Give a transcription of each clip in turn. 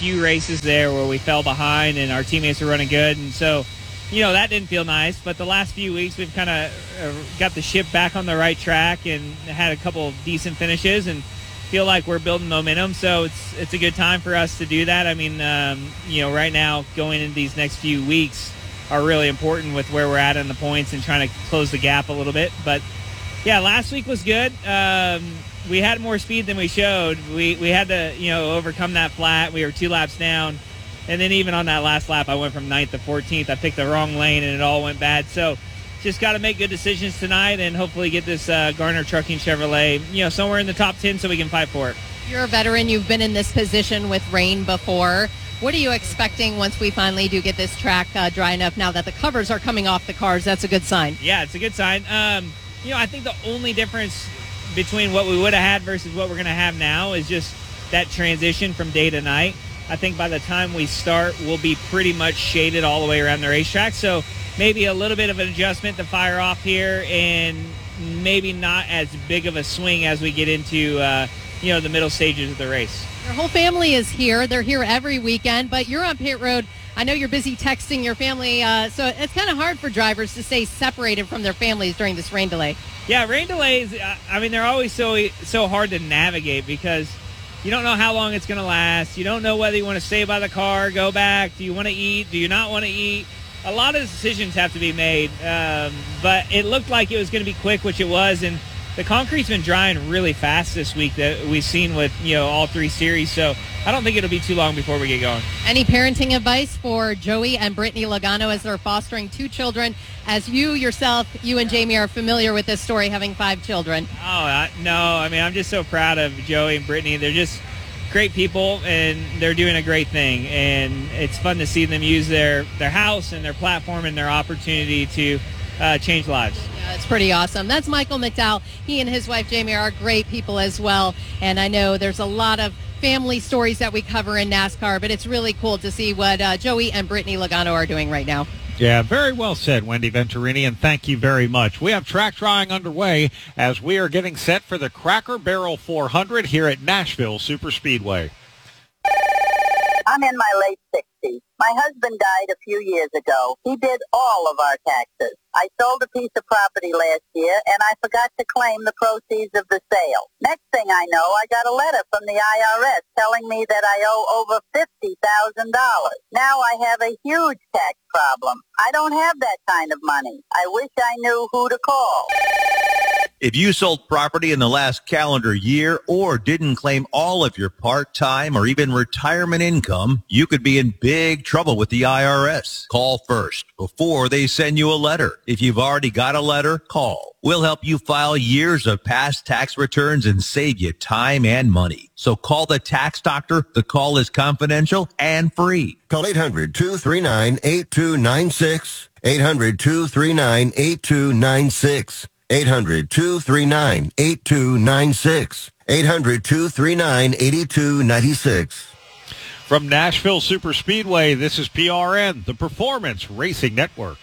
few races there where we fell behind and our teammates were running good. And so, that didn't feel nice. But the last few weeks, we've kind of got the ship back on the right track and had a couple of decent finishes and feel like we're building momentum. So it's a good time for us to do that. I mean, right now going into these next few weeks are really important with where we're at in the points and trying to close the gap a little bit. But, yeah, last week was good. We had more speed than we showed. We had to, overcome that flat. We were 2 laps down. And then even on that last lap, I went from 9th to 14th. I picked the wrong lane, and it all went bad. So just got to make good decisions tonight and hopefully get this Garner Trucking Chevrolet, somewhere in the top 10 so we can fight for it. You're a veteran. You've been in this position with rain before. What are you expecting once we finally do get this track dry enough now that the covers are coming off the cars? That's a good sign. Yeah, it's a good sign. I think the only difference between what we would have had versus what we're going to have now is just that transition from day to night. I think by the time we start, we'll be pretty much shaded all the way around the racetrack. So maybe a little bit of an adjustment to fire off here and maybe not as big of a swing as we get into, the middle stages of the race. Your whole family is here. They're here every weekend, but you're on pit road. I know you're busy texting your family, so it's kind of hard for drivers to stay separated from their families during this rain delay. Yeah, rain delays, they're always so hard to navigate because you don't know how long it's going to last. You don't know whether you want to stay by the car, go back. Do you want to eat? Do you not want to eat? A lot of decisions have to be made, but it looked like it was going to be quick, which it was, and the concrete's been drying really fast this week that we've seen with, all 3 series, so I don't think it'll be too long before we get going. Any parenting advice for Joey and Brittany Logano as they're fostering 2 children? As you and Jamie are familiar with this story, having 5 children. No, I'm just so proud of Joey and Brittany. They're just great people, and they're doing a great thing, and it's fun to see them use their house and their platform and their opportunity to change lives. Yeah, it's pretty awesome. That's Michael McDowell. He and his wife Jamie are great people as well, and I know there's a lot of family stories that we cover in NASCAR, but it's really cool to see what Joey and Brittany Logano are doing right now. Yeah, very well said, Wendy Venturini, and thank you very much. We have track drying underway as we are getting set for the Cracker Barrel 400 here at Nashville Superspeedway. I'm in my late 60s. My husband died a few years ago. He did all of our taxes. I sold a piece of property last year, and I forgot to claim the proceeds of the sale. Next thing I know, I got a letter from the IRS telling me that I owe over $50,000. Now I have a huge tax problem. I don't have that kind of money. I wish I knew who to call. If you sold property in the last calendar year or didn't claim all of your part-time or even retirement income, you could be in big trouble with the IRS. Call first before they send you a letter. If you've already got a letter, call. We'll help you file years of past tax returns and save you time and money. So call the tax doctor. The call is confidential and free. Call 800-239-8296. 800-239-8296. 800-239-8296. 800-239-8296. From Nashville Superspeedway, this is PRN, the Performance Racing Network.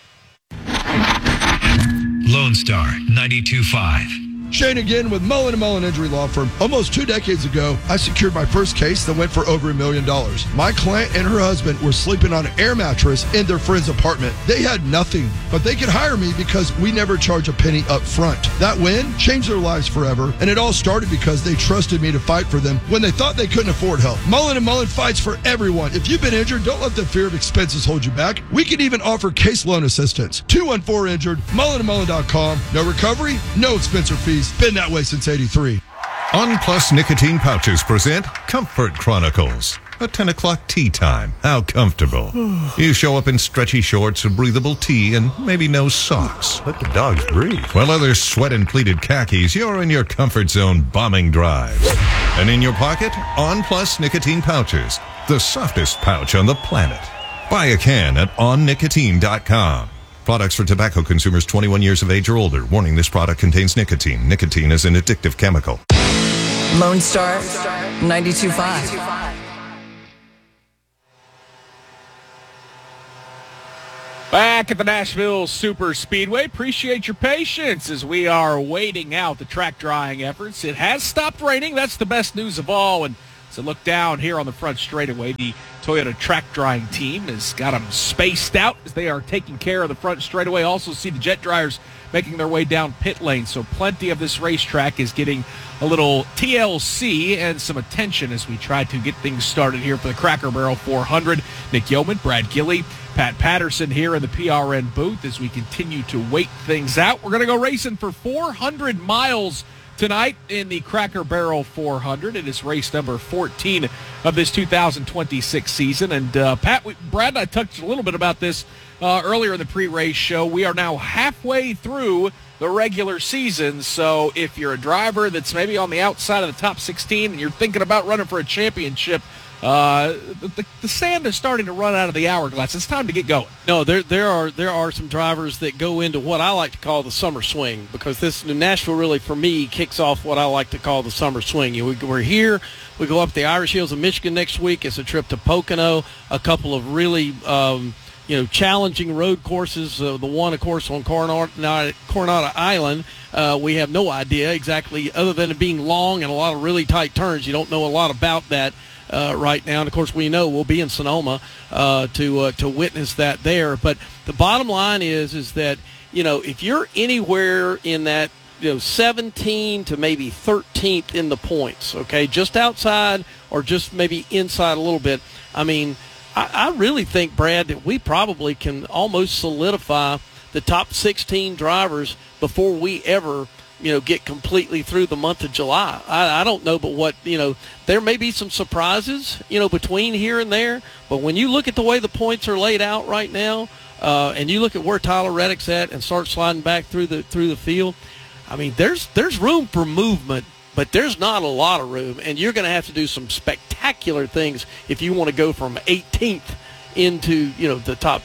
Lone Star 92.5. Shane again with Mullen & Mullen Injury Law Firm. Almost 2 decades ago, I secured my first case that went for over $1 million. My client and her husband were sleeping on an air mattress in their friend's apartment. They had nothing, but they could hire me because we never charge a penny up front. That win changed their lives forever, and it all started because they trusted me to fight for them when they thought they couldn't afford help. Mullen & Mullen fights for everyone. If you've been injured, don't let the fear of expenses hold you back. We can even offer case loan assistance. 214-INJURED, mullenandmullen.com. No recovery, no expense or fees. Been that way since '83. On Plus Nicotine Pouches present Comfort Chronicles. A 10 o'clock tea time. How comfortable. You show up in stretchy shorts, a breathable tee, and maybe no socks. Let the dogs breathe. While others sweat in pleated khakis, you're in your comfort zone bombing drives. And in your pocket, On Plus Nicotine Pouches. The softest pouch on the planet. Buy a can at onnicotine.com. Products for tobacco consumers 21 years of age or older. Warning, this product contains nicotine. Nicotine is an addictive chemical. Lone Star 92.5. Back at the Nashville Superspeedway. Appreciate your patience as we are waiting out the track drying efforts. It has stopped raining. That's the best news of all. And So look down here on the front straightaway. The Toyota track drying team has got them spaced out as they are taking care of the front straightaway. Also see the jet dryers making their way down pit lane. So plenty of this racetrack is getting a little TLC and some attention as we try to get things started here for the Cracker Barrel 400. Nick Yeoman, Brad Gilley, Pat Patterson here in the PRN booth as we continue to wait things out. We're going to go racing for 400 miles tonight in the Cracker Barrel 400. It is race number 14 of this 2026 season. And Brad and I touched a little bit about this earlier in the pre-race show. We are now halfway through the regular season, so if you're a driver that's maybe on the outside of the top 16 and you're thinking about running for a championship, the sand is starting to run out of the hourglass. It's time to get going. No, there are some drivers that go into what I like to call the summer swing, because this Nashville really, for me, kicks off what I like to call the summer swing. We're here. We go up the Irish Hills of Michigan next week. It's a trip to Pocono, a couple of really challenging road courses. The one, of course, on Coronado Island, we have no idea exactly, other than it being long and a lot of really tight turns. You don't know a lot about that right now. And, of course, we know we'll be in Sonoma to witness that there. But the bottom line is that, if you're anywhere in that, 17 to maybe 13th in the points, okay, just outside or just maybe inside a little bit, I really think, Brad, that we probably can almost solidify the top 16 drivers before we ever, get completely through the month of July. I don't know, but there may be some surprises, between here and there. But when you look at the way the points are laid out right now, and you look at where Tyler Reddick's at and start sliding back through the field, there's room for movement. But there's not a lot of room, and you're going to have to do some spectacular things if you want to go from 18th into, the top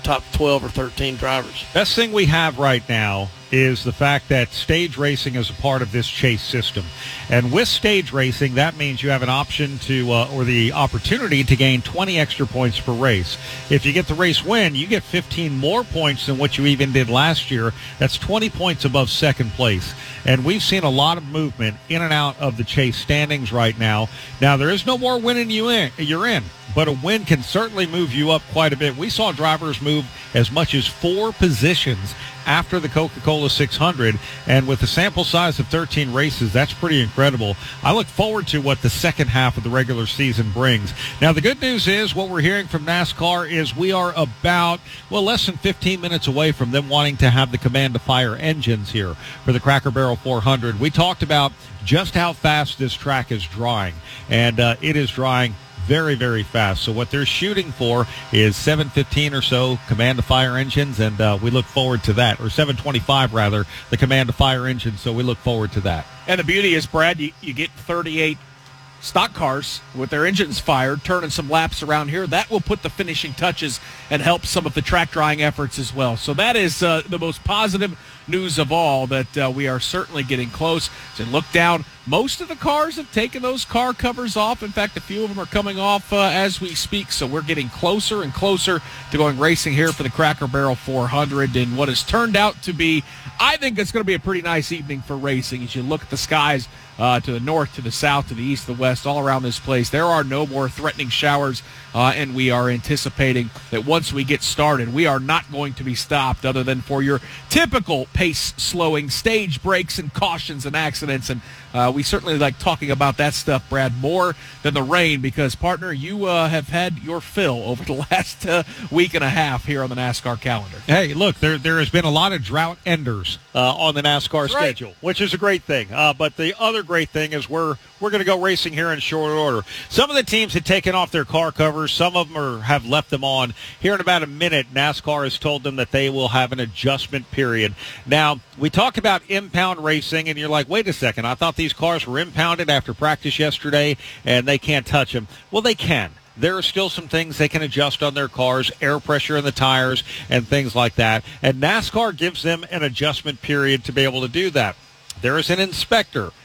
12 or 13 drivers. Best thing we have right now is the fact that stage racing is a part of this chase system. And with stage racing, that means you have an option to, or the opportunity to gain 20 extra points per race. If you get the race win, you get 15 more points than what you even did last year. That's 20 points above second place. And we've seen a lot of movement in and out of the chase standings right now. Now, there is no more winning you're in, but a win can certainly move you up quite a bit. We saw drivers move as much as 4 positions after the Coca-Cola 600, and with a sample size of 13 races, that's pretty incredible. I look forward to what the second half of the regular season brings. Now, the good news is what we're hearing from NASCAR is we are about, less than 15 minutes away from them wanting to have the Command to Fire engines here for the Cracker Barrel 400. We talked about just how fast this track is drying, and it is drying very, very fast. So what they're shooting for is 715 or so Command to Fire engines, and we look forward to that. Or 725, rather, the Command to Fire engine, so we look forward to that. And the beauty is, Brad, you get 38 stock cars with their engines fired, turning some laps around here. That will put the finishing touches and help some of the track drying efforts as well. So that is the most positive news of all, that we are certainly getting close. So look down. Most of the cars have taken those car covers off. In fact, a few of them are coming off as we speak. So we're getting closer and closer to going racing here for the Cracker Barrel 400. And what has turned out to be, I think it's going to be a pretty nice evening for racing. As you look at the skies to the north, to the south, to the east, to the west, all around this place, there are no more threatening showers. And we are anticipating that once we get started, we are not going to be stopped other than for your typical pace slowing, stage breaks and cautions and accidents. And we certainly like talking about that stuff, Brad, more than the rain, because, partner, you have had your fill over the last week and a half here on the NASCAR calendar. Hey, look, there has been a lot of drought enders on the NASCAR schedule, which is a great thing. But the other great thing is we're going to go racing here in short order. Some of the teams had taken off their car covers. Some of them have left them on. Here in about a minute, NASCAR has told them that they will have an adjustment period. Now, we talk about impound racing, and you're like, wait a second, I thought these cars were impounded after practice yesterday, and they can't touch them. Well, they can. There are still some things they can adjust on their cars, air pressure in the tires, and things like that. And NASCAR gives them an adjustment period to be able to do that. There is an inspector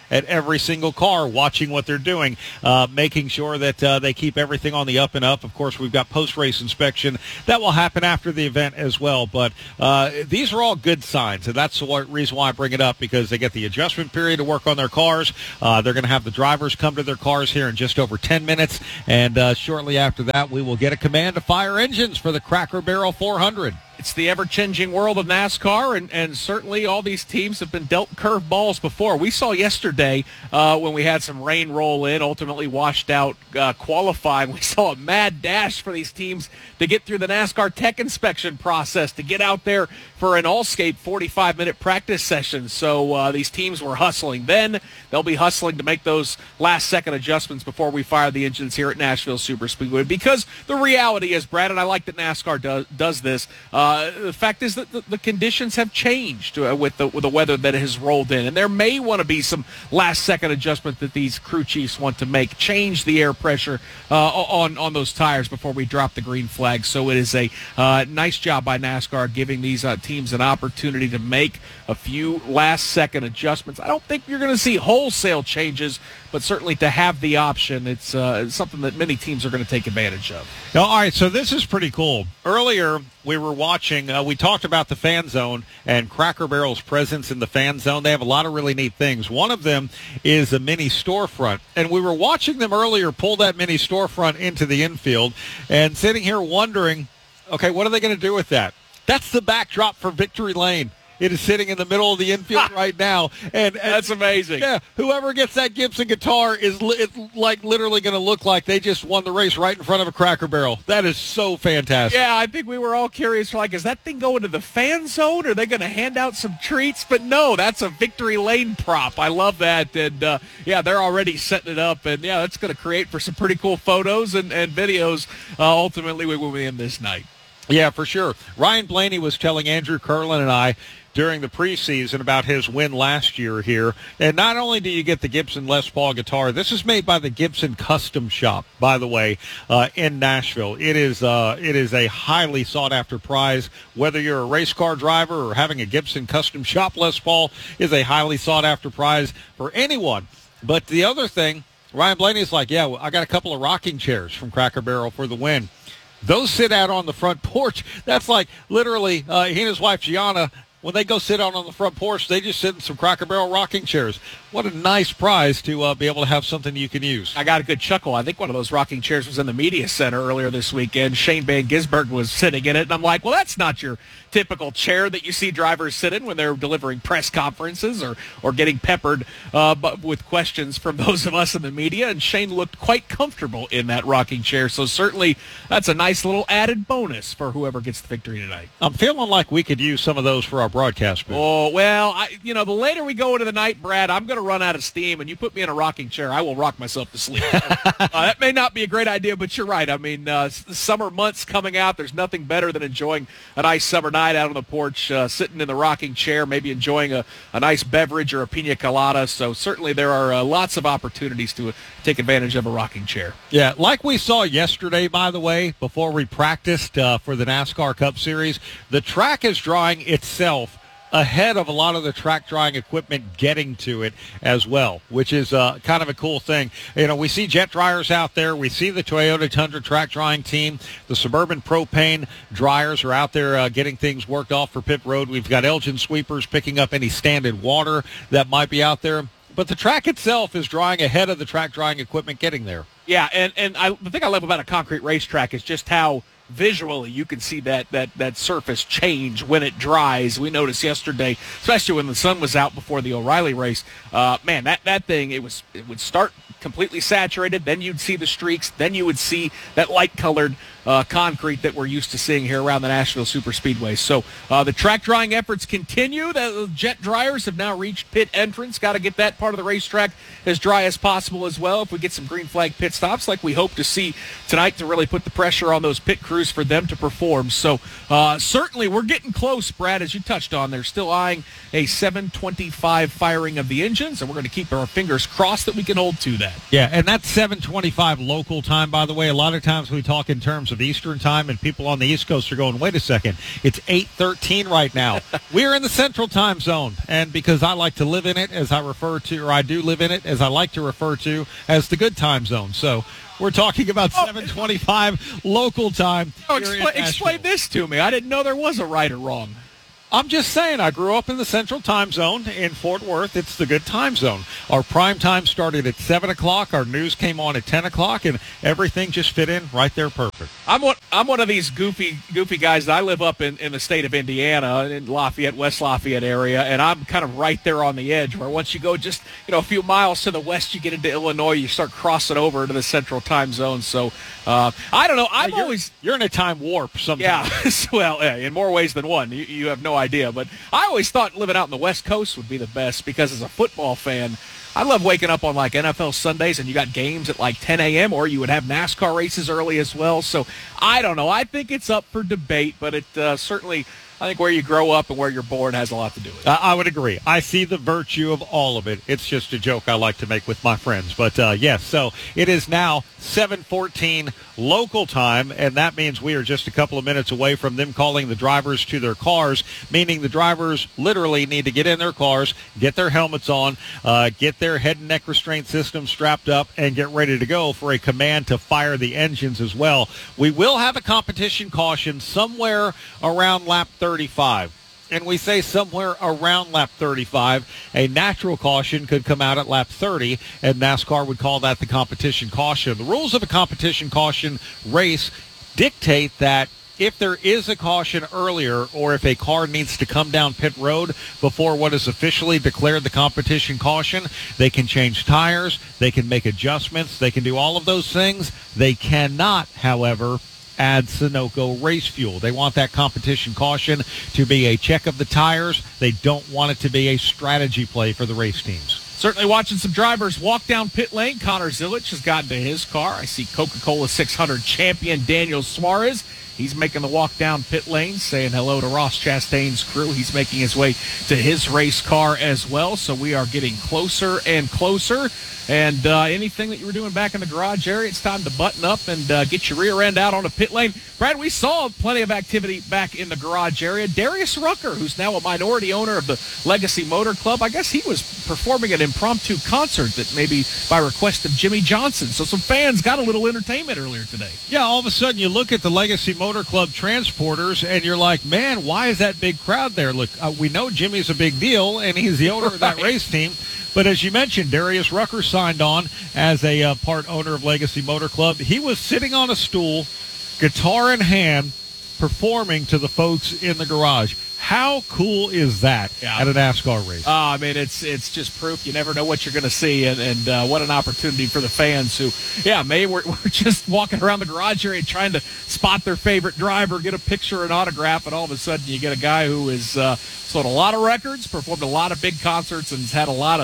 at every single car, watching what they're doing, making sure that they keep everything on the up and up. Of course, we've got post-race inspection. That will happen after the event as well. But these are all good signs, and that's the reason why I bring it up, because they get the adjustment period to work on their cars. They're going to have the drivers come to their cars here in just over 10 minutes, and shortly after that, we will get a command to fire engines for the Cracker Barrel 400. It's the ever-changing world of NASCAR, and certainly all these teams have been dealt curveballs before. We saw yesterday when we had some rain roll in, ultimately washed out qualifying. We saw a mad dash for these teams to get through the NASCAR tech inspection process, to get out there for an Allscape 45-minute practice session. So these teams were hustling then. They'll be hustling to make those last-second adjustments before we fire the engines here at Nashville Superspeedway, because the reality is, Brad, and I like that NASCAR does this, the fact is that the conditions have changed with the weather that has rolled in, and there may want to be some last-second adjustment that these crew chiefs want to make, change the air pressure on those tires before we drop the green flag. So it is a nice job by NASCAR giving these teams an opportunity to make a few last-second adjustments. I don't think you're going to see wholesale changes, but certainly to have the option, it's something that many teams are going to take advantage of. All right, so this is pretty cool. Earlier, we were watching, we talked about the fan zone and Cracker Barrel's presence in the fan zone. They have a lot of really neat things. One of them is a mini storefront, and we were watching them earlier pull that mini storefront into the infield and sitting here wondering, okay, what are they going to do with that? That's the backdrop for Victory Lane. It is sitting in the middle of the infield right now. And that's amazing. Yeah, whoever gets that Gibson guitar is like literally going to look like they just won the race right in front of a Cracker Barrel. That is so fantastic. Yeah, I think we were all curious, like, is that thing going to the fan zone? Are they going to hand out some treats? But no, that's a Victory Lane prop. I love that. And, yeah, they're already setting it up. And, yeah, that's going to create for some pretty cool photos and videos ultimately when we end this night. Yeah, for sure. Ryan Blaney was telling Andrew Curlin and I during the preseason about his win last year here. And not only do you get the Gibson Les Paul guitar, this is made by the Gibson Custom Shop, by the way, in Nashville. It is a highly sought-after prize. Whether you're a race car driver or having a Gibson Custom Shop Les Paul is a highly sought-after prize for anyone. But the other thing, Ryan Blaney is like, yeah, well, I got a couple of rocking chairs from Cracker Barrel for the win. Those sit out on the front porch. That's like literally he and his wife Gianna, when they go sit out on the front porch, they just sit in some Cracker Barrel rocking chairs. What a nice prize to be able to have something you can use. I got a good chuckle. I think one of those rocking chairs was in the media center earlier this weekend. Shane Van Gisbergen was sitting in it, and I'm like, well, that's not your typical chair that you see drivers sit in when they're delivering press conferences or getting peppered but with questions from those of us in the media, and Shane looked quite comfortable in that rocking chair, so certainly that's a nice little added bonus for whoever gets the victory tonight. I'm feeling like we could use some of those for our broadcast booth. Oh, well, the later we go into the night, Brad, I'm going to run out of steam, and you put me in a rocking chair, I will rock myself to sleep. That may not be a great idea, but you're right. I mean, the summer months coming out, there's nothing better than enjoying a nice summer night out on the porch, sitting in the rocking chair, maybe enjoying a nice beverage or a pina colada. So certainly there are lots of opportunities to take advantage of a rocking chair. Yeah, like we saw yesterday, by the way, before we practiced for the NASCAR Cup Series, the track is drawing itself ahead of a lot of the track drying equipment getting to it as well, which is kind of a cool thing. We see jet dryers out there. We see the Toyota Tundra track drying team. The Suburban propane dryers are out there getting things worked off for pit road. We've got Elgin sweepers picking up any standard water that might be out there. But the track itself is drying ahead of the track drying equipment getting there. Yeah, and the thing I love about a concrete racetrack is just how visually you can see that surface change when it dries. We noticed yesterday, especially when the sun was out before the O'Reilly race, man, that thing, it would start completely saturated, then you'd see the streaks, then you would see that light-colored concrete that we're used to seeing here around the Nashville Superspeedway. So the track drying efforts continue. The jet dryers have now reached pit entrance. Got to get that part of the racetrack as dry as possible as well if we get some green flag pit stops like we hope to see tonight to really put the pressure on those pit crews for them to perform. So certainly we're getting close, Brad, as you touched on. They're still eyeing a 7:25 firing of the engines, and we're going to keep our fingers crossed that we can hold to that. Yeah, and that's 7:25 local time, by the way. A lot of times we talk in terms terms of Eastern time, and people on the East Coast are going, wait a second, it's 8:13 right now. We're in the Central time zone, and because I like to live in it, as I do live in it, as I like to refer to as the good time zone. So we're talking about 7:25 local time. Explain this to me. I didn't know there was a right or wrong. I'm just saying, I grew up in the Central time zone in Fort Worth. It's the good time zone. Our prime time started at 7 o'clock. Our news came on at 10 o'clock, and everything just fit in right there perfect. I'm one of these goofy guys. I live up in the state of Indiana, in Lafayette, West Lafayette area, and I'm kind of right there on the edge where once you go just a few miles to the west, you get into Illinois, you start crossing over into the Central time zone. So I don't know. You're in a time warp sometimes. Yeah, well, in more ways than one. You have no idea, but I always thought living out in the West Coast would be the best because as a football fan, I love waking up on like NFL Sundays and you got games at like 10 a.m. or you would have NASCAR races early as well. So I don't know. I think it's up for debate, but it certainly, I think where you grow up and where you're born has a lot to do with it. I would agree. I see the virtue of all of it. It's just a joke I like to make with my friends. But, yes, so it is now 7:14 local time, and that means we are just a couple of minutes away from them calling the drivers to their cars, meaning the drivers literally need to get in their cars, get their helmets on, get their head and neck restraint system strapped up, and get ready to go for a command to fire the engines as well. We will have a competition caution somewhere around lap 35. And we say somewhere around lap 35, a natural caution could come out at lap 30, and NASCAR would call that the competition caution. The rules of a competition caution race dictate that if there is a caution earlier or if a car needs to come down pit road before what is officially declared the competition caution, they can change tires, they can make adjustments, they can do all of those things. They cannot, however, add Sunoco race fuel. They want that competition caution to be a check of the tires. They don't want it to be a strategy play for the race teams. Certainly watching some drivers walk down pit lane. Connor Zilich has gotten to his car. I see Coca-Cola 600 champion Daniel Suarez. He's making the walk down pit lane, saying hello to Ross Chastain's crew. He's making his way to his race car as well. So we are getting closer and closer. And anything that you were doing back in the garage area, it's time to button up and get your rear end out on the pit lane. Brad, we saw plenty of activity back in the garage area. Darius Rucker, who's now a minority owner of the Legacy Motor Club, I guess he was performing an impromptu concert that maybe by request of Jimmy Johnson. So some fans got a little entertainment earlier today. Yeah, all of a sudden you look at the Legacy Motor Club transporters and you're like, man, why is that big crowd there? Look, we know Jimmy's a big deal and he's the owner of that race team. But as you mentioned, Darius Rucker signed on as a part owner of Legacy Motor Club. He was sitting on a stool, guitar in hand, performing to the folks in the garage. How cool is that at a NASCAR race? I mean, it's just proof you never know what you're going to see, and what an opportunity for the fans who, maybe we're just walking around the garage area trying to spot their favorite driver, get a picture, an autograph, and all of a sudden you get a guy who is sold a lot of records, performed a lot of big concerts, and has had a lot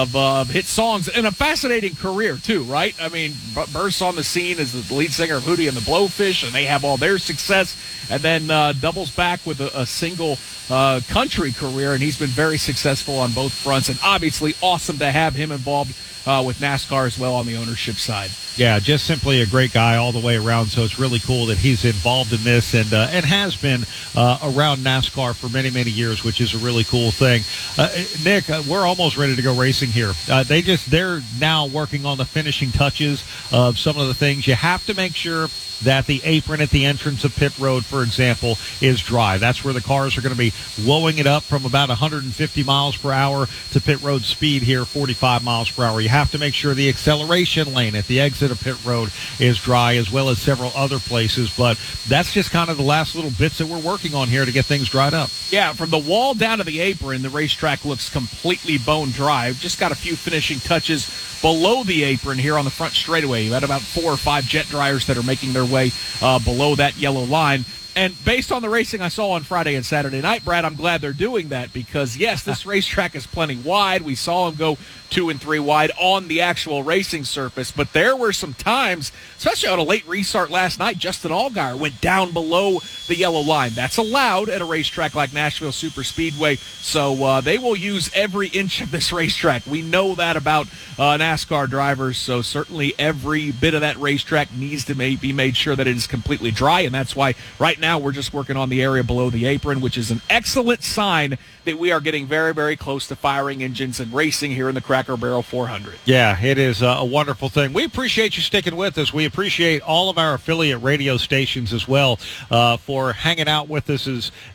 of hit songs, and a fascinating career too, right? I mean, bursts on the scene as the lead singer of Hootie and the Blowfish, and they have all their success, and then doubles back with a single country career, and he's been very successful on both fronts, and obviously awesome to have him involved with NASCAR as well on the ownership side. Yeah, just simply a great guy all the way around, so it's really cool that he's involved in this and has been around NASCAR for many, many years, which is a really cool thing. Nick, we're almost ready to go racing here. They're now working on the finishing touches of some of the things. You have to make sure that the apron at the entrance of pit road, for example, is dry. That's where the cars are going to be blowing it up from about 150 miles per hour to pit road speed here, 45 miles per hour. You have to make sure the acceleration lane at the exit of pit road is dry, as well as several other places. But that's just kind of the last little bits that we're working on here to get things dried up. Yeah, from the wall down to the apron, the racetrack looks completely bone dry. Just got a few finishing touches below the apron here on the front straightaway. You had about 4 or 5 jet dryers that are making their way below that yellow line. And based on the racing I saw on Friday and Saturday night, Brad, I'm glad they're doing that because, yes, this racetrack is plenty wide. We saw them go 2 and 3 wide on the actual racing surface, but there were some times, especially on a late restart last night, Justin Allgaier went down below the yellow line. That's allowed at a racetrack like Nashville Superspeedway, so they will use every inch of this racetrack. We know that about NASCAR drivers, so certainly every bit of that racetrack needs to be made sure that it is completely dry, and that's why right now we're just working on the area below the apron, which is an excellent sign that we are getting very, very close to firing engines and racing here in the Cracker Barrel 400. Yeah, it is a wonderful thing. We appreciate you sticking with us. We appreciate all of our affiliate radio stations as well for hanging out with us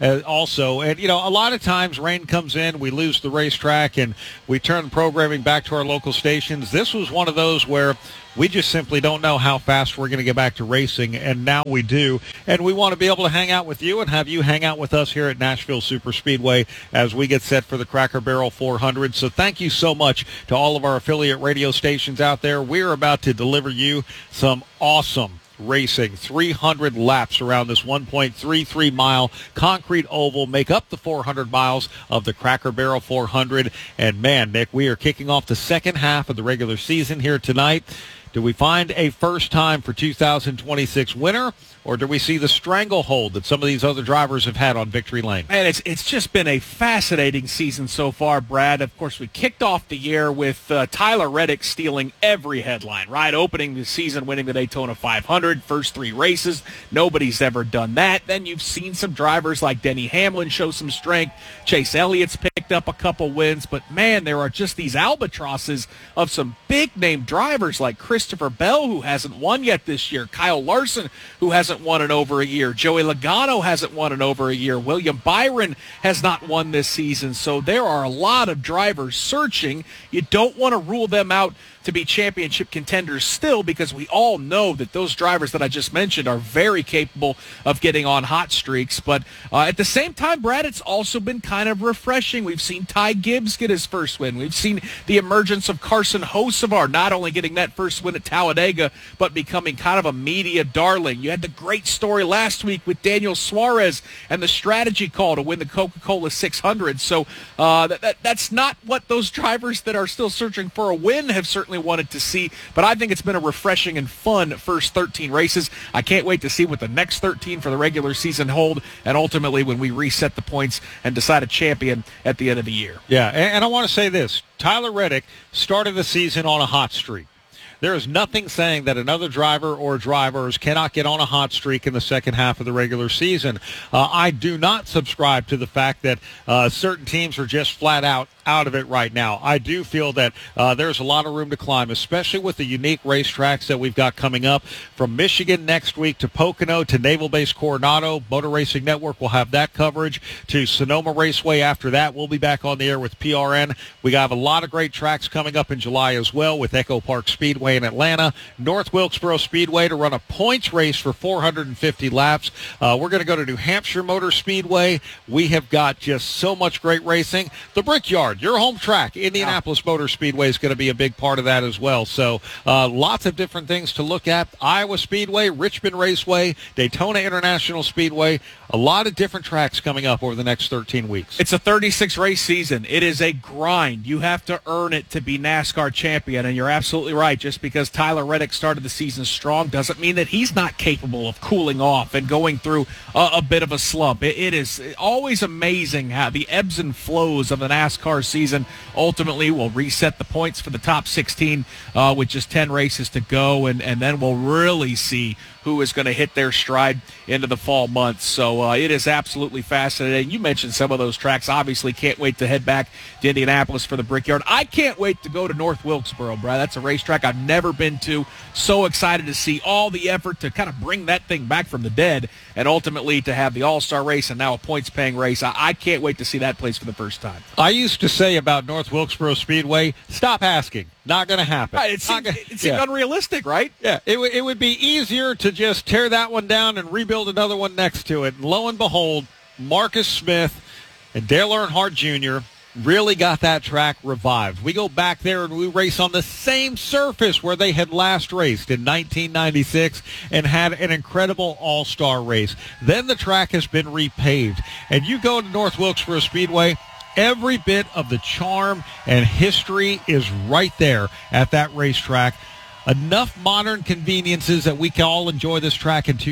also. And, you know, a lot of times rain comes in, we lose the racetrack, and we turn the programming back to our local stations. This was one of those where we just simply don't know how fast we're going to get back to racing, and now we do. And we want to be able to hang out with you and have you hang out with us here at Nashville Superspeedway as we get set for the Cracker Barrel 400. So thank you so much to all of our affiliate radio stations out there. We're about to deliver you some awesome racing. 300 laps around this 1.33-mile concrete oval make up the 400 miles of the Cracker Barrel 400. And, man, Nick, we are kicking off the second half of the regular season here tonight. Do we find a first time for 2026 winner, or do we see the stranglehold that some of these other drivers have had on victory lane? Man, it's just been a fascinating season so far, Brad. Of course, we kicked off the year with Tyler Reddick stealing every headline, right? Opening the season, winning the Daytona 500, first 3 races. Nobody's ever done that. Then you've seen some drivers like Denny Hamlin show some strength. Chase Elliott's picked up a couple wins. But, man, there are just these albatrosses of some big-name drivers like Christopher Bell, who hasn't won yet this year. Kyle Larson, who hasn't won in over a year. Joey Logano hasn't won in over a year. William Byron has not won this season. So there are a lot of drivers searching. You don't want to rule them out to be championship contenders still, because we all know that those drivers that I just mentioned are very capable of getting on hot streaks. But at the same time, Brad, it's also been kind of refreshing. We've seen Ty Gibbs get his first win. We've seen the emergence of Carson Hocevar, not only getting that first win at Talladega, but becoming kind of a media darling. You had the great story last week with Daniel Suarez and the strategy call to win the Coca-Cola 600. So that's not what those drivers that are still searching for a win have certainly wanted to see, but I think it's been a refreshing and fun first 13 races. I can't wait to see what the next 13 for the regular season hold, and ultimately when we reset the points and decide a champion at the end of the year. Yeah, and I want to say this. Tyler Reddick started the season on a hot streak. There is nothing saying that another driver or drivers cannot get on a hot streak in the second half of the regular season. I do not subscribe to the fact that certain teams are just flat out of it right now. I do feel that there's a lot of room to climb, especially with the unique racetracks that we've got coming up. From Michigan next week to Pocono to Naval Base Coronado. Motor Racing Network will have that coverage. To Sonoma Raceway after that. We'll be back on the air with PRN. We have a lot of great tracks coming up in July as well with Echo Park Speedway in Atlanta. North Wilkesboro Speedway to run a points race for 450 laps. We're going to go to New Hampshire Motor Speedway. We have got just so much great racing. The Brickyard, your home track, Indianapolis Motor Speedway is going to be a big part of that as well. So lots of different things to look at. Iowa Speedway, Richmond Raceway, Daytona International Speedway. A lot of different tracks coming up over the next 13 weeks. It's a 36-race season. It is a grind. You have to earn it to be NASCAR champion, and you're absolutely right. Just because Tyler Reddick started the season strong doesn't mean that he's not capable of cooling off and going through a bit of a slump. It is always amazing how the ebbs and flows of the NASCAR season ultimately will reset the points for the top 16 with just 10 races to go, and then we'll really see who is going to hit their stride into the fall months. So it is absolutely fascinating. You mentioned some of those tracks. Obviously, can't wait to head back to Indianapolis for the Brickyard. I can't wait to go to North Wilkesboro, Brad. That's a racetrack I've never been to. So excited to see all the effort to kind of bring that thing back from the dead and ultimately to have the All-Star race and now a points-paying race. I can't wait to see that place for the first time. I used to say about North Wilkesboro Speedway, stop asking. Not going to happen. Right, it seemed unrealistic, right? Yeah, it would be easier to just tear that one down and rebuild another one next to it. And lo and behold, Marcus Smith and Dale Earnhardt Jr., really got that track revived. We go back there and we race on the same surface where they had last raced in 1996 and had an incredible all-star race. Then the track has been repaved. And you go to North Wilkesboro Speedway, every bit of the charm and history is right there at that racetrack. Enough modern conveniences that we can all enjoy this track in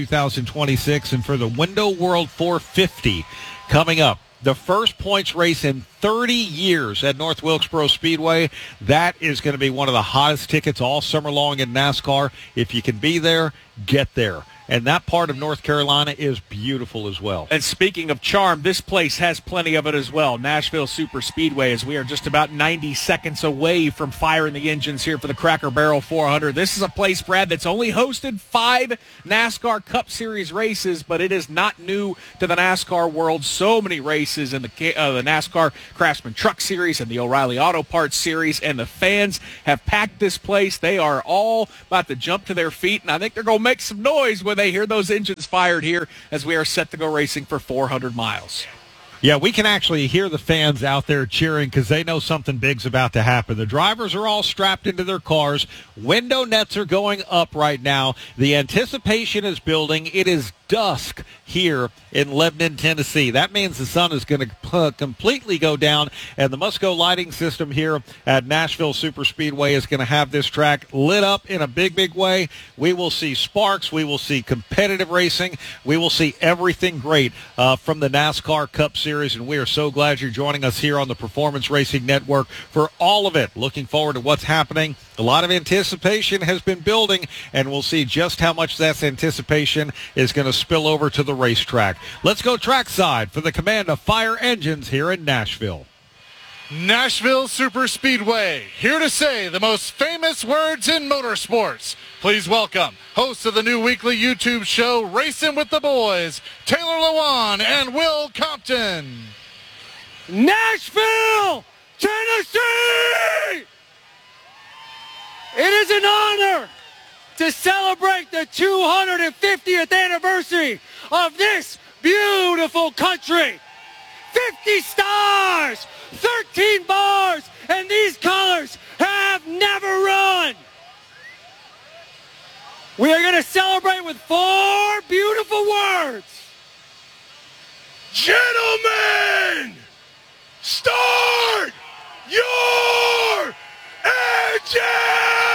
2026. And for the Window World 450 coming up, the first points race in 30 years at North Wilkesboro Speedway. That is going to be one of the hottest tickets all summer long in NASCAR. If you can be there, get there. And that part of North Carolina is beautiful as well. And speaking of charm, this place has plenty of it as well. Nashville Super Speedway, as we are just about 90 seconds away from firing the engines here for the Cracker Barrel 400. This is a place, Brad, that's only hosted 5 NASCAR Cup Series races, but it is not new to the NASCAR world. So many races in the NASCAR Craftsman Truck Series and the O'Reilly Auto Parts Series, and the fans have packed this place. They are all about to jump to their feet, and I think they're going to make some noise when they hear those engines fired here as we are set to go racing for 400 miles. Yeah, we can actually hear the fans out there cheering because they know something big's about to happen. The drivers are all strapped into their cars. Window nets are going up right now. The anticipation is building. It is dusk here in Lebanon, Tennessee. That means the sun is going to completely go down, and the Musco lighting system here at Nashville Super Speedway is going to have this track lit up in a big, big way. We will see sparks. We will see competitive racing. We will see everything great from the NASCAR Cup Series, and we are so glad you're joining us here on the Performance Racing Network for all of it. Looking forward to what's happening. A lot of anticipation has been building, and we'll see just how much that anticipation is going to spill over to the racetrack. Let's go trackside for the command of Fire Engines here in Nashville. Nashville Super Speedway, here to say the most famous words in motorsports. Please welcome hosts of the new weekly YouTube show, Racing with the Boys, Taylor Lewan and Will Compton. Nashville, Tennessee! It is an honor to celebrate the 250th anniversary of this beautiful country. 50 stars, 13 bars, and these colors have never run. We are going to celebrate with 4 beautiful words. Gentlemen!